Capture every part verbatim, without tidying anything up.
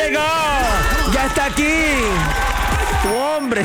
llegó. Ya está aquí. Tu hombre.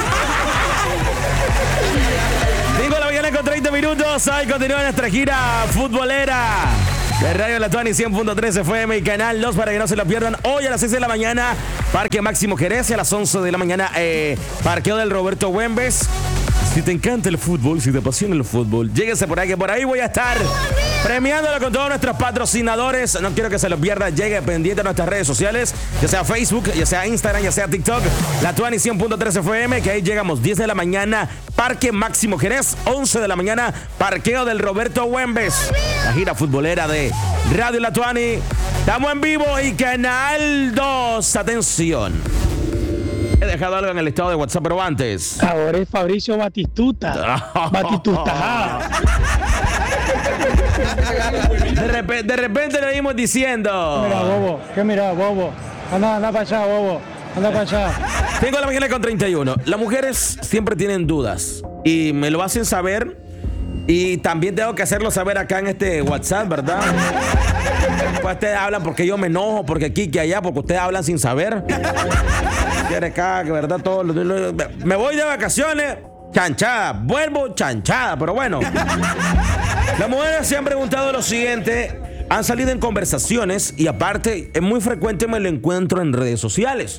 cinco de la mañana con treinta minutos. Hoy continúa nuestra gira futbolera de Radio La Tuani cien punto tres F M y Canal dos para que no se lo pierdan. Hoy a las seis de la mañana, Parque Máximo Jerez. A las once de la mañana, eh, Parqueo del Roberto Güembes. Si te encanta el fútbol, si te apasiona el fútbol, lléguese por ahí, que por ahí voy a estar premiándolo con todos nuestros patrocinadores. No quiero que se lo pierda. Llegue pendiente a nuestras redes sociales, ya sea Facebook, ya sea Instagram, ya sea TikTok. La Tuani cien punto tres F M, que ahí llegamos diez de la mañana, Parque Máximo Jerez. once de la mañana, Parqueo del Roberto Güembes. La gira futbolera de Radio La Tuani. Estamos en vivo y Canal dos. Atención. He dejado algo en el estado de WhatsApp, pero antes. Ahora es Fabricio Batistuta. Batistuta. De repente, de repente le vimos diciendo. Mira, bobo. ¿Qué mira, bobo? Anda, anda para allá, bobo. Anda para allá. cinco de la mañana con treinta y uno. Las mujeres siempre tienen dudas y me lo hacen saber. Y también tengo que hacerlo saber acá en este WhatsApp, ¿verdad? Pues ustedes hablan porque yo me enojo, porque aquí, que allá, porque ustedes hablan sin saber. Quiere acá, que verdad, todo. Me voy de vacaciones, chanchada. Vuelvo, chanchada. Pero bueno, las mujeres se han preguntado lo siguiente. Han salido en conversaciones y aparte, es muy frecuente me lo encuentro en redes sociales.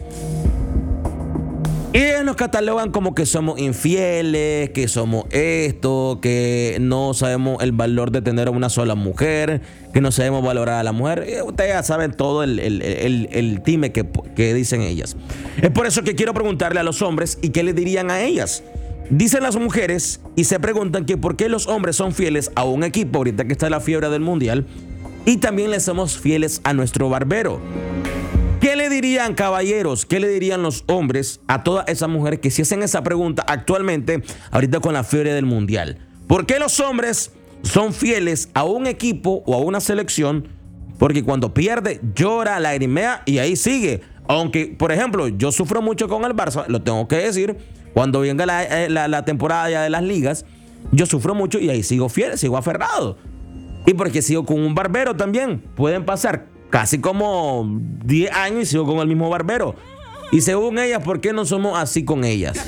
Y ellos nos catalogan como que somos infieles, que somos esto, que no sabemos el valor de tener a una sola mujer, que no sabemos valorar a la mujer. Y ustedes ya saben todo el, el, el, el time que, que dicen ellas. Es por eso que quiero preguntarle a los hombres y qué le dirían a ellas. Dicen las mujeres y se preguntan que por qué los hombres son fieles a un equipo, ahorita que está la fiebre del mundial, y también le somos fieles a nuestro barbero. ¿Qué le dirían, caballeros? ¿Qué le dirían los hombres a todas esas mujeres que si hacen esa pregunta actualmente, ahorita con la fiebre del mundial? ¿Por qué los hombres son fieles a un equipo o a una selección? Porque cuando pierde, llora, lagrimea y ahí sigue. Aunque, por ejemplo, yo sufro mucho con el Barça, lo tengo que decir. Cuando venga la, la, la temporada ya de las ligas, yo sufro mucho y ahí sigo fiel, sigo aferrado. Y porque sigo con un barbero también. Pueden pasar casi como diez años y sigo con el mismo barbero. Y según ellas, ¿por qué no somos así con ellas?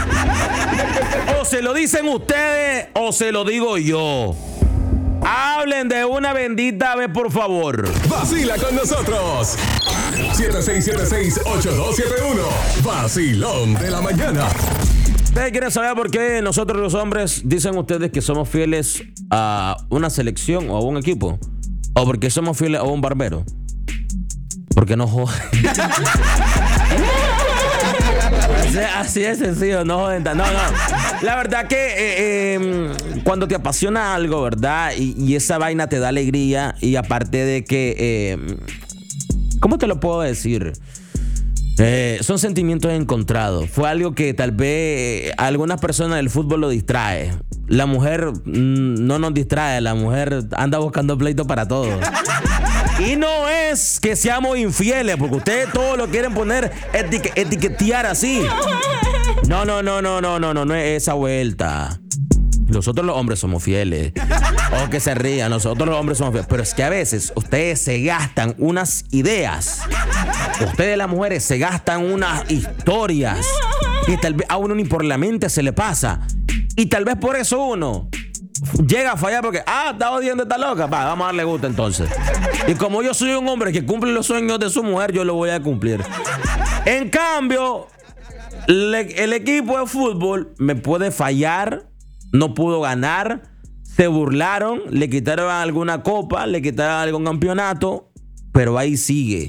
O se lo dicen ustedes o se lo digo yo. Hablen de una bendita vez, por favor. Vacila con nosotros. siete seis siete seis, ocho dos siete uno. Vacilón de la mañana. ¿Ustedes quieren saber por qué nosotros los hombres dicen ustedes que somos fieles a una selección o a un equipo? ¿O porque somos fieles a un barbero? Porque no joden. Así es sencillo, no joden. No, no. La verdad que eh, eh, cuando te apasiona algo, ¿verdad? Y, y esa vaina te da alegría. Y aparte de que... Eh, ¿cómo te lo puedo decir? Eh, son sentimientos encontrados. Fue algo que tal vez a algunas personas del fútbol lo distrae. La mujer mmm, no nos distrae. La mujer anda buscando pleito para todo. Y no es que seamos infieles, porque ustedes todos lo quieren poner, etique- etiquetear así. No, no, no, no, no, no, no, no es esa vuelta. Nosotros los hombres somos fieles. O que se rían, nosotros los hombres somos fieles. Pero es que a veces ustedes se gastan unas ideas. Ustedes las mujeres se gastan unas historias que tal vez a uno ni por la mente se le pasa. Y tal vez por eso uno llega a fallar porque, ah, está odiando esta loca. Va, vamos a darle gusto entonces. Y como yo soy un hombre que cumple los sueños de su mujer, yo lo voy a cumplir. En cambio, le, el equipo de fútbol me puede fallar, no pudo ganar, se burlaron, le quitaron alguna copa, le quitaron algún campeonato, pero ahí sigue.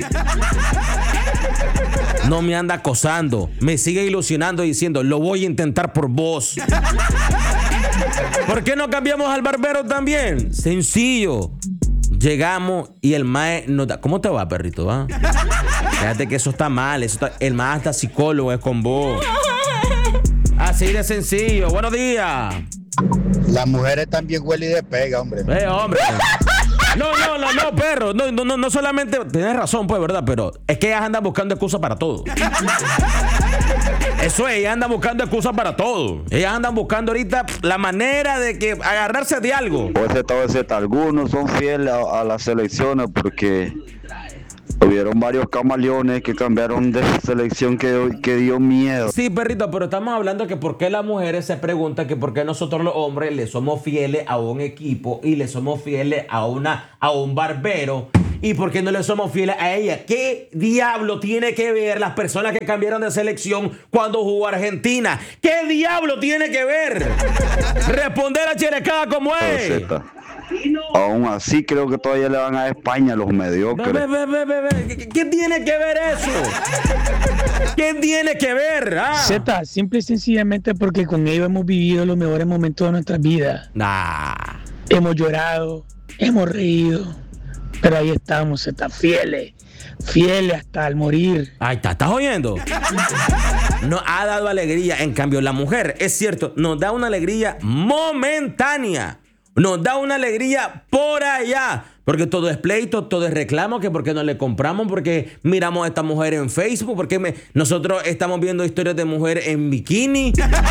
No me anda acosando, me sigue ilusionando diciendo, lo voy a intentar por vos. ¿Por qué no cambiamos al barbero también? Sencillo. Llegamos y el mae nos da... ¿Cómo te va, perrito? ¿Va? Fíjate que eso está mal. Eso está... El mae hasta psicólogo es con vos. Así de sencillo. Buenos días. Las mujeres también huelen y despega, hombre. Eh, hombre. No, no, no, no, perro. No, no, no solamente... Tienes razón, pues, ¿verdad? Pero es que ellas andan buscando excusas para todo. Eso es, ellas andan buscando excusas para todo. Ellas andan buscando ahorita la manera de que agarrarse de algo. Pues esta vez algunos son fieles a, a las selecciones porque Hubieron varios camaleones que cambiaron de selección que, que dio miedo. Sí, perrito, pero estamos hablando que por qué las mujeres se preguntan que por qué nosotros los hombres le somos fieles a un equipo y le somos fieles a, una, a un barbero. ¿Y por qué no le somos fieles a ella? ¿Qué diablo tiene que ver las personas que cambiaron de selección cuando jugó Argentina? ¿Qué diablo tiene que ver? Responder a Cherecada como es. Aún así creo que todavía le van a España los mediocres. Ve, ve, ve, ve, ve. ¿Qué, ¿Qué tiene que ver eso? ¿Qué tiene que ver? Ah. Z, simple y sencillamente porque con ellos hemos vivido los mejores momentos de nuestra vida. Nah. Hemos llorado, hemos reído, pero ahí estamos, Z, fieles, fieles hasta al morir. Ahí está, ¿estás oyendo? Nos ha dado alegría. En cambio, la mujer, es cierto, nos da una alegría momentánea. Nos da una alegría por allá. Porque todo es pleito, todo es reclamo. Que porque no le compramos, porque miramos a esta mujer en Facebook, porque me, nosotros estamos viendo historias de mujer en bikini.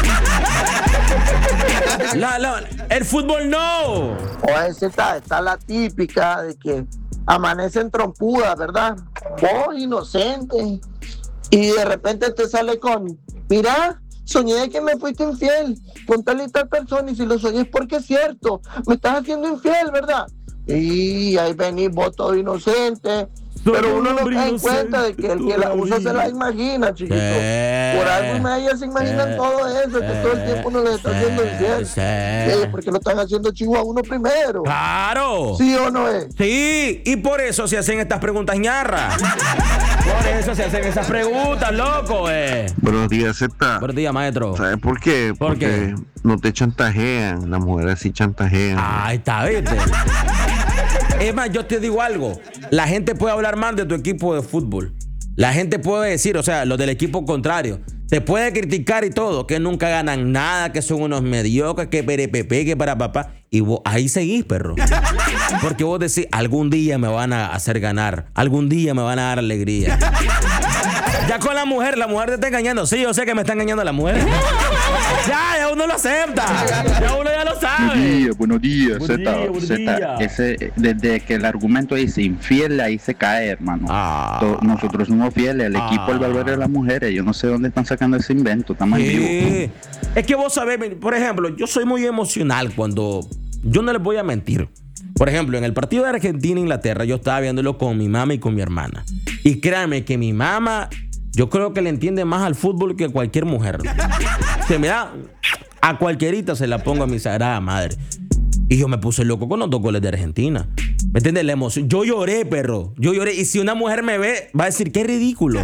la, la, el fútbol no. O esa está, está la típica de que amanecen trompudas, ¿verdad? Vos inocente. Y de repente te sale con, mira, soñé que me fuiste infiel con tal y tal persona, y si lo soñé es porque es cierto, me estás haciendo infiel, ¿verdad? Y ahí venís vos todo inocente, pero uno no cae en cuenta de que el que la usa se la imagina, chiquito. Sí. Por algo ellas se imaginan Sí. todo eso, que todo el tiempo uno les está haciendo infiel. Sí. Ellos porque lo están haciendo chivo a uno primero. ¡Claro! ¿Sí o no es? Sí, y por eso se hacen estas preguntas ñarras. Por eso se hacen esas preguntas, loco, eh. Buenos días, Z. Buenos días, maestro. ¿Sabes por qué? ¿Por Porque qué? no te chantajean. Las mujeres sí chantajean. Ahí está, ¿viste? Es más, yo te digo algo. La gente puede hablar mal de tu equipo de fútbol. La gente puede decir, o sea, los del equipo contrario. Te puede criticar y todo, que nunca ganan nada, que son unos mediocres, que perepepe, que para papá. Y vos ahí seguís, perro. Porque vos decís, algún día me van a hacer ganar. Algún día me van a dar alegría. Ya con la mujer, la mujer te está engañando. Sí, yo sé que me está engañando la mujer. Ya, ya uno lo acepta. Ya uno ya lo sabe. Buenos días, buenos días, Buenos Z. días, buenos Z, días. ese, desde que el argumento dice infiel, ahí se cae, hermano. Ah. To- Nosotros somos fieles, el Ah. equipo, el barbero de las mujeres. Yo no sé dónde están sacando ese invento, está mal vivo. Sí. Es que vos sabés, por ejemplo, yo soy muy emocional cuando... Yo no les voy a mentir. Por ejemplo, en el partido de Argentina-Inglaterra, yo estaba viéndolo con mi mamá y con mi hermana. Y créanme que mi mamá, yo creo que le entiende más al fútbol que cualquier mujer. Se me da... A cualquierita se la pongo a mi sagrada madre. Y yo me puse loco con los dos goles de Argentina. ¿Me entiendes? La emoción. Yo lloré, perro. Yo lloré. Y si una mujer me ve, va a decir, qué ridículo.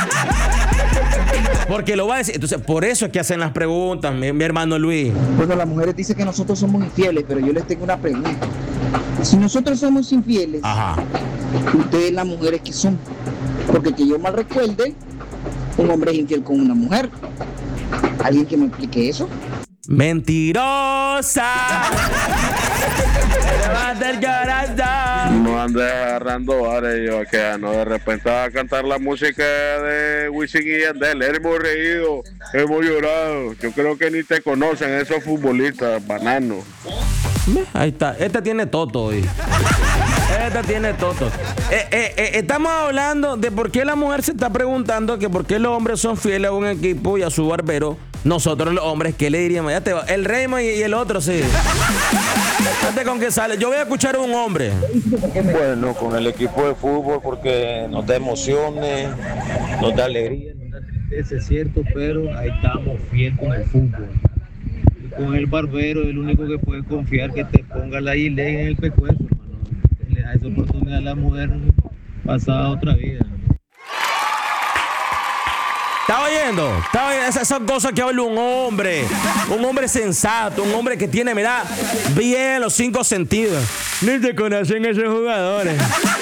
Porque lo va a decir. Entonces, por eso es que hacen las preguntas, mi, mi hermano Luis. Bueno, las mujeres dicen que nosotros somos infieles, pero yo les tengo una pregunta. Si nosotros somos infieles, Ajá. ustedes las mujeres que son, porque que yo mal recuerde, un hombre es infiel con una mujer. ¿Alguien que me explique eso? Mentirosa. Levanta el corazón. No andes agarrando bares, yo que no de repente va a cantar la música de Wisin y Yandel. Hemos reído, hemos llorado. Yo creo que ni te conocen esos futbolistas, banano. Ahí está. Esta tiene toto hoy. Esta tiene toto. Eh, eh, eh, estamos hablando de por qué la mujer se está preguntando que por qué los hombres son fieles a un equipo y a su barbero. Nosotros los hombres, ¿qué le diríamos? Ya te va. El Raymond y, y el otro, sí. Fíjate con qué sale. Yo voy a escuchar a un hombre. Bueno, con el equipo de fútbol porque nos da emociones, nos da alegría, nos da tristeza, es cierto, pero ahí estamos fiel con el fútbol. Y con el barbero, el único que puede confiar que te ponga la gilet en el pescuezo, hermano. Le da esa oportunidad a la mujer pasada otra vida. ¿Está oyendo? ¿Está oyendo? Esas son cosas que habla un hombre. Un hombre sensato. Un hombre que tiene, mira, bien los cinco sentidos. Ni te conocen esos jugadores.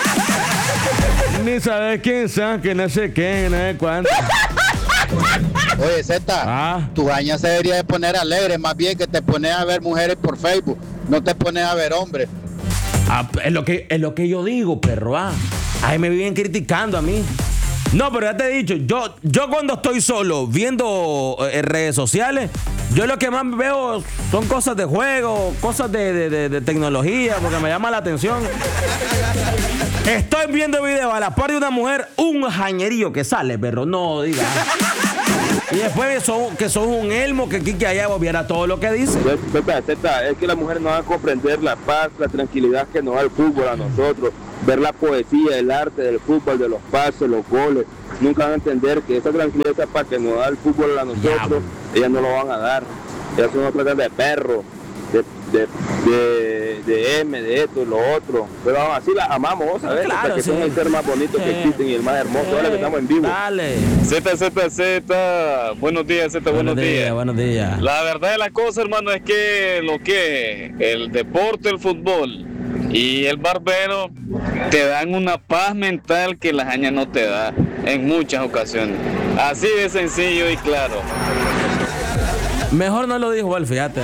Ni sabes quién son, que no sé qué, no sé cuánto. Oye, Z, Ah. tu año se debería de poner alegre, más bien que te pones a ver mujeres por Facebook, no te pones a ver hombres. Ah, es, lo que, es lo que yo digo, perro. Ah. Ahí me viven criticando a mí. No, pero ya te he dicho, yo, yo cuando estoy solo viendo eh, redes sociales, yo lo que más veo son cosas de juego, cosas de, de, de, de tecnología, porque me llama la atención. Estoy viendo video a la par de una mujer, un jañerío que sale, pero no diga. Y después que son, que son un elmo, que aquí que allá viera todo lo que dice. Es que las mujeres no van a comprender la paz, la tranquilidad que nos da el fútbol a nosotros, ver la poesía, el arte del fútbol, de los pases, los goles. Nunca van a entender que esa tranquilidad, esa paz que nos da el fútbol a nosotros, ellas no lo van a dar. Ellas son otras de perro, de, de, de, de M, de esto, lo otro. Pero así las amamos, vos sabés, claro, que sí. son el ser más bonito sí. que existen y el más hermoso. Sí. Ahora que estamos en vivo. Dale. Z, Z, Z. Buenos días, Z, buenos, buenos días. días. Buenos días. La verdad de la cosa, hermano, es que lo que el deporte, el fútbol y el barbero te dan una paz mental que la jaña no te da en muchas ocasiones. Así de sencillo y claro. Mejor no lo dijo él, fíjate.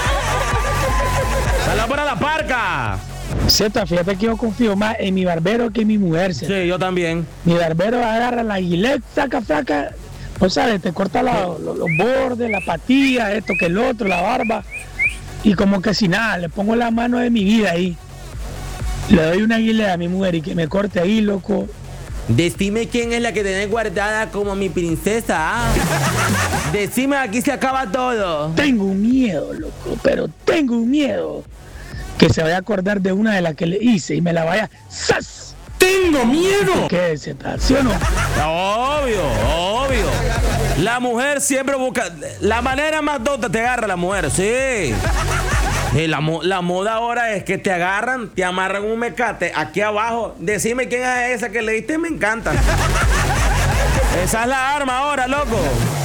¡Sala para la parca! Z, fíjate que yo confío más en mi barbero que en mi mujer. Z. Sí, yo también. Mi barbero agarra la gilet, saca, saca, no sabes, te corta la, los, los bordes, la patilla, esto que el otro, la barba. Y como que si nada, le pongo la mano de mi vida ahí. Le doy una gilet a mi mujer y que me corte ahí, loco. Decime quién es la que tenés guardada como mi princesa. ¿Ah? Decime, aquí se acaba todo. Tengo un miedo, loco, pero tengo un miedo. Que se vaya a acordar de una de las que le hice y me la vaya... ¡Sas! ¡Tengo miedo! ¿Qué es esta? ¿Sí o no? Obvio, obvio. La mujer siempre busca... La manera más tonta te agarra la mujer, sí. Y la, la moda ahora es que te agarran, te amarran un mecate aquí abajo. Decime quién es esa que le diste, me encanta. Esa es la arma ahora, loco.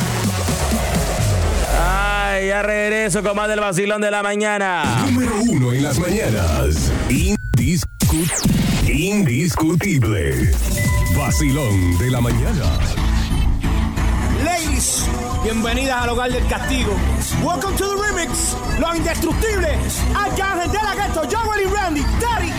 Ay, ya regreso con más del vacilón de la mañana. Número uno en las mañanas. Indiscut indiscutible. Vacilón de la mañana. Ladies, bienvenidas al hogar del castigo. Welcome to the remix. Los indestructibles. Arcángel de la Gueto, Joel y Randy, Daddy.